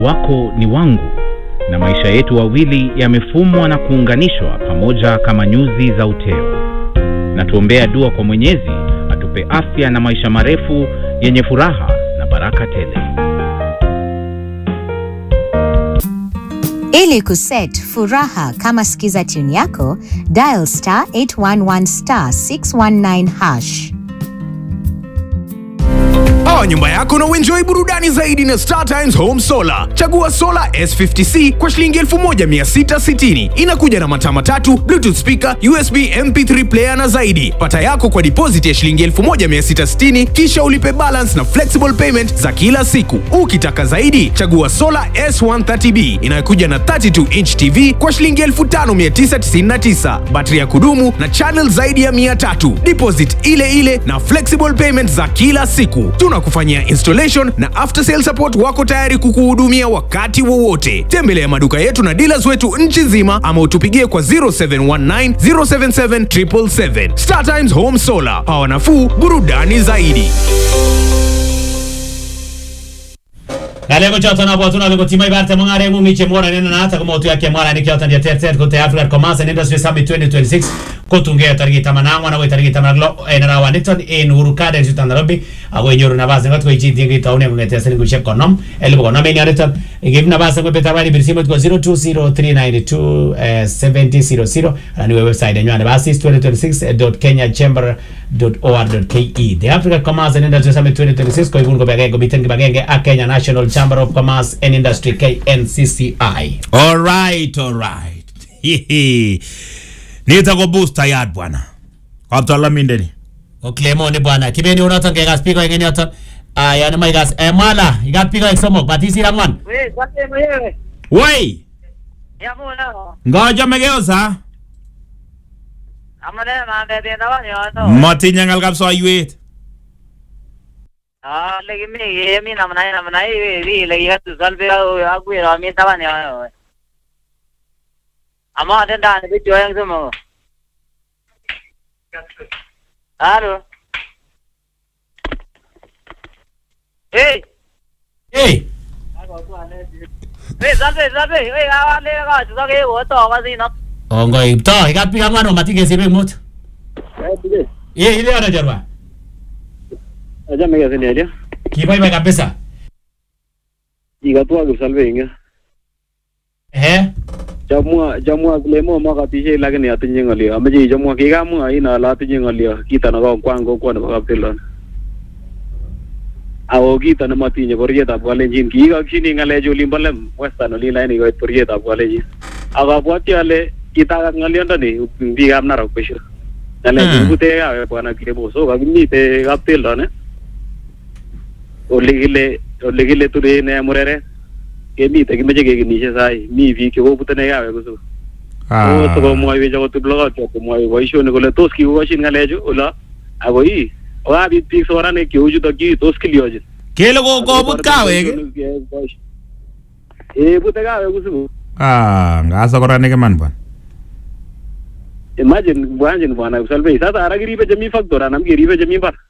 Wako ni wangu, na maisha yetu wawili yamefumwa na kuunganishwa pamoja kama nyuzi za uteo. Na tuombea dua kwa Mwenyezi atupe afya na maisha marefu yenye furaha na baraka tele. Ili kuset furaha kama sikiza tune yako, dial *811*619#. Nyumba yako na uenjoy burudani zaidi na Star Times Home Solar. Chagua Solar S50C kwa shilingi 1660. Inakuja na mataa matatu, Bluetooth speaker, USB MP3 player na zaidi. Pata yako kwa deposit ya shilingi 1660 kisha ulipe balance na flexible payment za kila siku. Ukitaka zaidi, chagua Solar S130B inayokuja na 32-inch TV kwa shilingi 5999. Battery ya kudumu na channel zaidi ya 300. Deposit ile na flexible payment za kila siku. Tunakufanyia installation na after sale support wako tayari kukuhudumia wakati wowote. Tembelea maduka yetu na dealers wetu nchi nzima ama utupigie kwa 0719 077 777. Star Times Home Solar. Power nafuu, burudani zaidi. Galego choto na botuna lego timai barte mongare mu miche mora nena na hata kama otu yake mora ni kyota ndia terter kote Africa Commerce and Industry Summit 2026 kotunge tariki tamanangwa na we tariki tamanaglo na Washington in Urukade juta Nairobi ago nyoru na base ngatko ichi ngi taone ngete sene ku check konom elbo konom ni arita give na base ko betabali birsimo ko 0203927000 ani website yenyu na base 2026.kenyachamber.or.ke. The Africa Commerce and Industry Summit 2026 ko igungo bagenge bitengi bagenge a Kenya National Chamber of Commerce and Industry KNCCI. All right. Nita go booster yard bwana. Kaptala mindeni. Oklemo ni bwana. Kibeni unaton ke gas piko ngeni aton. Yani my gas mala, igat piko exomo batisi ramon. We, kwate mwewe. Woi. Ya mwana. Ngoja megeuza. Amane mande de dawa nyoto. Mati nyangal kapso yuet. Legi mi namna we legi hatu salve agu era mi dawa nyoto. Ama atenda ni bicho yang sumo. Halo. Hey. Hey. Hey, salve. Hey, awale ka tuke wo to wasi no. Ngoi to igat piko ngano matike sibe mut. Ile ana jarwa. Aja mega sini aja. Kibai kabisa. Igatua salve inga. Jamua kulemo maka pishe lakini atinye ngalio. Amaji jamua kigamu aina la atinye ngalio. Kita na kwango kwa na kaptilon. Awo kita na matinye porieta kalenjin kiga kini ngale jo limbalem western li line go porieta kalenjin. Aga bwati ale kita ngalio ndani bigam na rokesho. Ngale bute ya bwana kilebo so kagimite kaptilon Olegile ture ne murere. Kemi te kimeje ke nishe sai mi vi ke go putene yawe kusu to mo ibe jago tublo to mo ibe isho ne gole toski go shin ngale jo ola agoi wa bi pik sora ne ke uju to ki toski liyo je kele go but kawe pute kawe kusu ngasa korane ke man ban imagine bwana salve sasa aragiri be jami faktora nam giri be jami par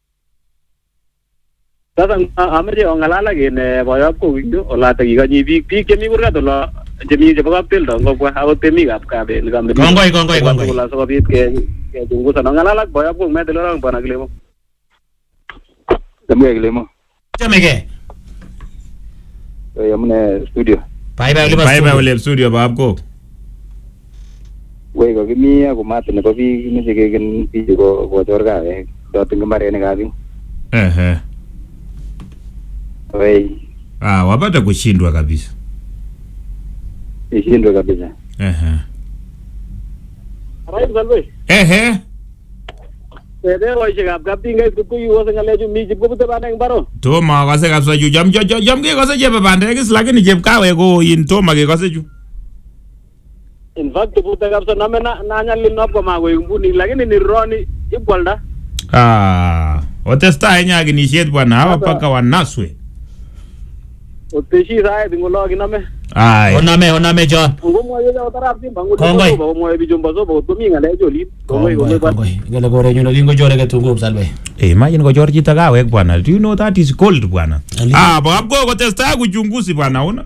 sasa amaje ongalala gene boyap ko windu ola tagi ganyi bik kemi kurga to la jemi je bagap tel dong ko ha temi gap ka be ngam gongoi la so bit ke dungu sana ongalala boyap ko me de lorang bana glemo demi glemo jamege yamne studio bye bye studio bab ko we ko kimi ko mat ne ko bi ni je ke gen bi ko jorga e do tingmare ne ga bi Wei. Wapata kushindwa kabisa. Kushindwa kabisa. Right salve. Pede wa shega gapinga ku yu wasa ngale ju mi jibu te bana ngaro. To ma wasa kapsa ju jam ke kose je bande ke lakini je kawe go in to ma ke kose ju. In fact tu te kapsa na mena na nyali no ko ma go mbuni lakini ni roni ibolda. Otesta enya ginishet bwana hapa paka wanaswe. Oteshi sai dingulo giname. Ai. Oname John. Ngomwoe ja otarap Simba Kongoi. ngomwoe bijomba sobo komi ngale jolit. Kongoi. Ngele gore nyuno kingo jore ketungup salve. Imagine kochor chito kawek bwana. Do you know that is gold bwana? Ali. Bakapko kotestai kuchunguzi bwana.